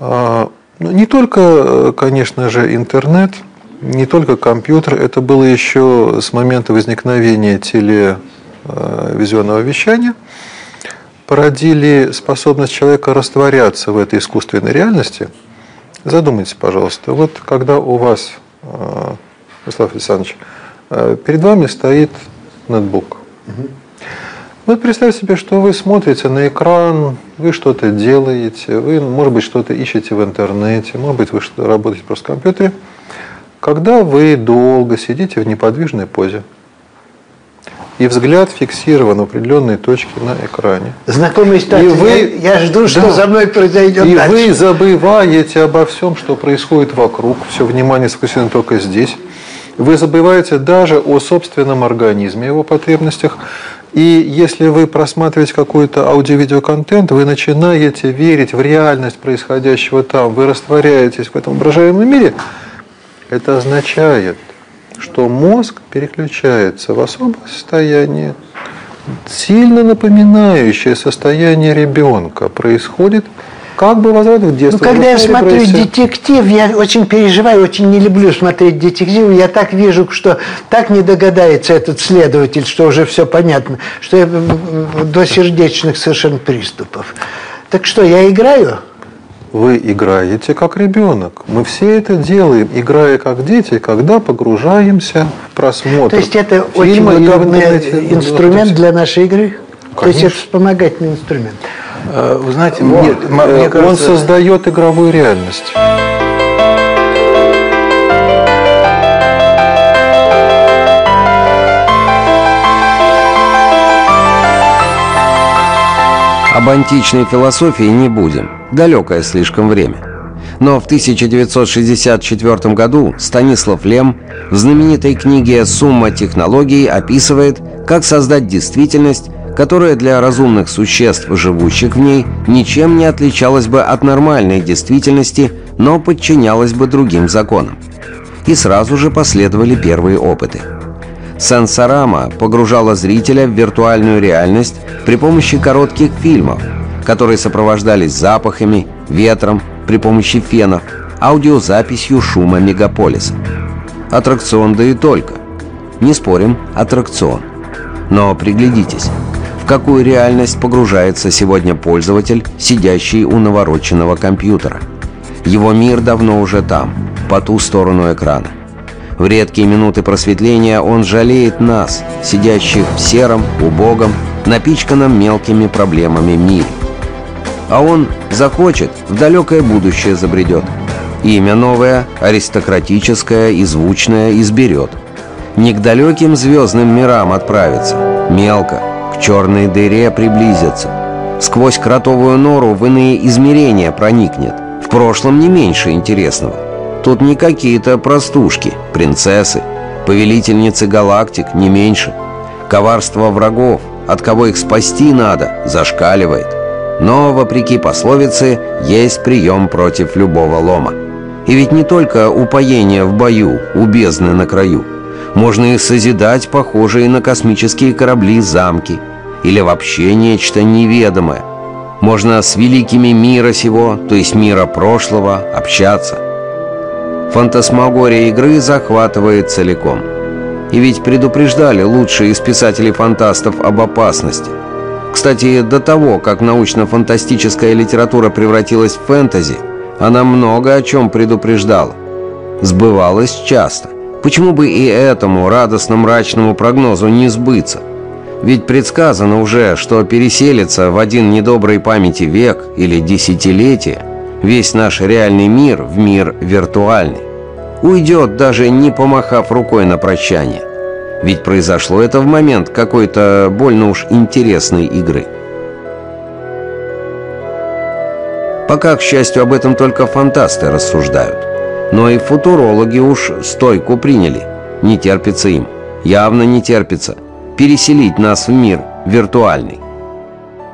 Не только, конечно же, интернет, не только компьютер. Это было еще с момента возникновения телевизионного вещания. Породили способность человека растворяться в этой искусственной реальности. Задумайтесь, пожалуйста, вот когда у вас, Вячеслав Александрович, перед вами стоит ноутбук. Вот представьте себе, что вы смотрите на экран, вы что-то делаете, вы, может быть, что-то ищете в интернете, может быть, вы работаете просто в компьютере. Когда вы долго сидите в неподвижной позе, и взгляд фиксирован в определенной точке на экране. Знакомый ситуация. Я жду, что за мной произойдет и дальше. Вы забываете обо всем, что происходит вокруг. Все внимание сфокусировано только здесь. Вы забываете даже о собственном организме, его потребностях. И если вы просматриваете какой-то аудио-видеоконтент, вы начинаете верить в реальность происходящего там. Вы растворяетесь в этом воображаемом мире. Это означает, что мозг переключается в особое состояние, сильно напоминающее состояние ребенка. Происходит как бы возврат в детство. Когда я смотрю детектив, я очень переживаю, очень не люблю смотреть детективы. Я так вижу, что так не догадается этот следователь, что уже все понятно, что я до сердечных совершенно приступов. Так что, я играю? Вы играете как ребенок. Мы все это делаем, играя как дети, когда погружаемся в просмотр. То есть это очень удобный инструмент для нашей игры? Конечно. То есть это вспомогательный инструмент? Вы знаете, нет, мне кажется, он создает игровую реальность. Об античной философии не будем, далекое слишком время. Но в 1964 году Станислав Лем в знаменитой книге «Сумма технологий» описывает, как создать действительность, которая для разумных существ, живущих в ней, ничем не отличалась бы от нормальной действительности, но подчинялась бы другим законам. И сразу же последовали первые опыты. Сенсорама погружала зрителя в виртуальную реальность при помощи коротких фильмов, которые сопровождались запахами, ветром, при помощи фенов, аудиозаписью шума мегаполиса. Аттракцион да и только. Не спорим, аттракцион. Но приглядитесь, в какую реальность погружается сегодня пользователь, сидящий у навороченного компьютера. Его мир давно уже там, по ту сторону экрана. В редкие минуты просветления он жалеет нас, сидящих в сером, убогом, напичканном мелкими проблемами мире. А он захочет, в далекое будущее забредет. Имя новое, аристократическое и звучное изберет. Не к далеким звездным мирам отправится, мелко, к черной дыре приблизится. Сквозь кротовую нору в иные измерения проникнет. В прошлом не меньше интересного. Тут не какие-то простушки, принцессы, повелительницы галактик, не меньше. Коварство врагов, от кого их спасти надо, зашкаливает. Но, вопреки пословице, есть прием против любого лома. И ведь не только упоение в бою, у бездны на краю. Можно и созидать похожие на космические корабли замки. Или вообще нечто неведомое. Можно с великими мира сего, то есть мира прошлого, общаться. Фантасмагория игры захватывает целиком. И ведь предупреждали лучшие из писателей-фантастов об опасности. Кстати, до того, как научно-фантастическая литература превратилась в фэнтези, она много о чем предупреждала. Сбывалась часто. Почему бы и этому радостно-мрачному прогнозу не сбыться? Ведь предсказано уже, что переселится в один недоброй памяти век или десятилетие весь наш реальный мир в мир виртуальный. Уйдет, даже не помахав рукой на прощание. Ведь произошло это в момент какой-то больно уж интересной игры. Пока, к счастью, об этом только фантасты рассуждают. Но и футурологи уж стойку приняли. Не терпится им, явно не терпится, переселить нас в мир виртуальный.